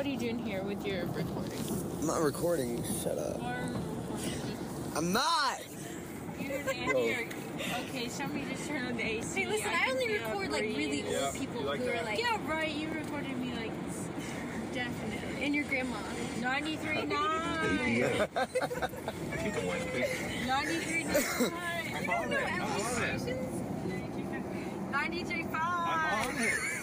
what are you doing here with your recording? I'm not recording. Shut up. I'm not! Okay, somebody just turned on the AC. Hey, listen, I only record like really old people who are like... Yeah, right, you recorded me like... Definitely. And your grandma. 93.9! 93.9! I don't know, 93.5!